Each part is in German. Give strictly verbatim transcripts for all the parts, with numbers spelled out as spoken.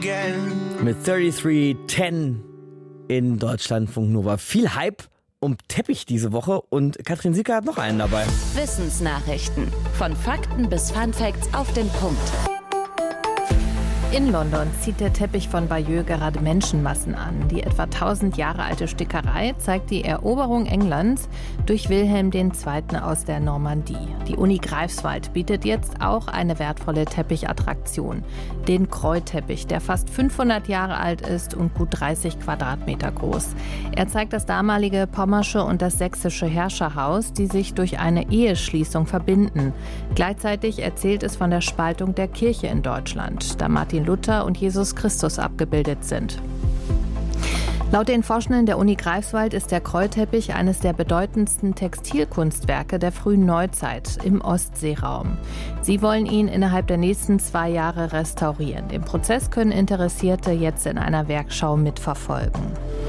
Mit dreiunddreißig zehn in Deutschlandfunk Nova. Viel Hype um Teppich diese Woche und Katrin Sieker hat noch einen dabei. Wissensnachrichten. Von Fakten bis Funfacts auf den Punkt. In London zieht der Teppich von Bayeux gerade Menschenmassen an. Die etwa tausend Jahre alte Stickerei zeigt die Eroberung Englands durch Wilhelm der Zweite. Aus der Normandie. Die Uni Greifswald bietet jetzt auch eine wertvolle Teppichattraktion. Den Kreuteppich, der fast fünfhundert Jahre alt ist und gut dreißig Quadratmeter groß. Er zeigt das damalige pommersche und das sächsische Herrscherhaus, die sich durch eine Eheschließung verbinden. Gleichzeitig erzählt es von der Spaltung der Kirche in Deutschland, da Martin Luther und Jesus Christus abgebildet sind. Laut den Forschenden der Uni Greifswald ist der Kreuteppich eines der bedeutendsten Textilkunstwerke der frühen Neuzeit im Ostseeraum. Sie wollen ihn innerhalb der nächsten zwei Jahre restaurieren. Den Prozess können Interessierte jetzt in einer Werkschau mitverfolgen.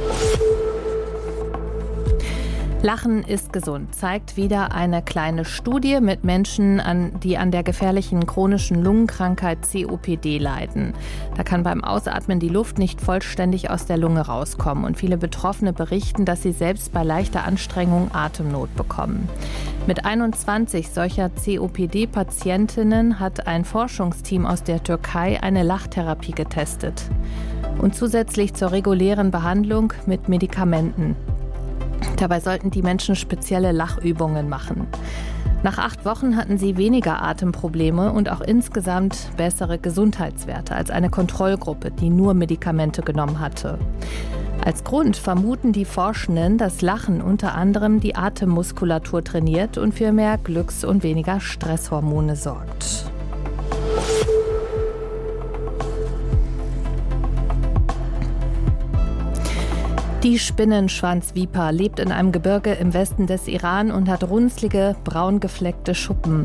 Lachen ist gesund, zeigt wieder eine kleine Studie mit Menschen, an, die an der gefährlichen chronischen Lungenkrankheit C O P D leiden. Da kann beim Ausatmen die Luft nicht vollständig aus der Lunge rauskommen. Und viele Betroffene berichten, dass sie selbst bei leichter Anstrengung Atemnot bekommen. Mit einundzwanzig solcher C O P D-Patientinnen hat ein Forschungsteam aus der Türkei eine Lachtherapie getestet. Und zusätzlich zur regulären Behandlung mit Medikamenten. Dabei sollten die Menschen spezielle Lachübungen machen. Nach acht Wochen hatten sie weniger Atemprobleme und auch insgesamt bessere Gesundheitswerte als eine Kontrollgruppe, die nur Medikamente genommen hatte. Als Grund vermuten die Forschenden, dass Lachen unter anderem die Atemmuskulatur trainiert und für mehr Glücks- und weniger Stresshormone sorgt. Die Spinnenschwanzviper lebt in einem Gebirge im Westen des Iran und hat runzlige, braun gefleckte Schuppen.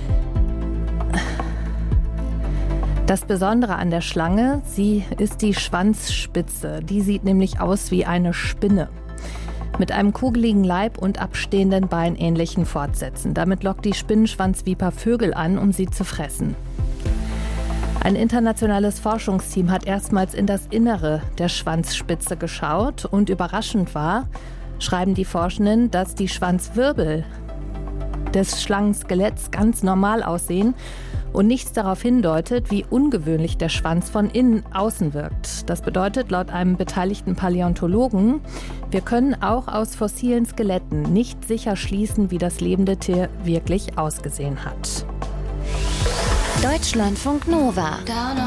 Das Besondere an der Schlange, sie ist die Schwanzspitze. Die sieht nämlich aus wie eine Spinne. Mit einem kugeligen Leib und abstehenden beinähnlichen Fortsätzen. Damit lockt die Spinnenschwanzviper Vögel an, um sie zu fressen. Ein internationales Forschungsteam hat erstmals in das Innere der Schwanzspitze geschaut und überraschend war, schreiben die Forschenden, dass die Schwanzwirbel des Schlangenskeletts ganz normal aussehen und nichts darauf hindeutet, wie ungewöhnlich der Schwanz von innen außen wirkt. Das bedeutet laut einem beteiligten Paläontologen, wir können auch aus fossilen Skeletten nicht sicher schließen, wie das lebende Tier wirklich ausgesehen hat. Deutschlandfunk Nova.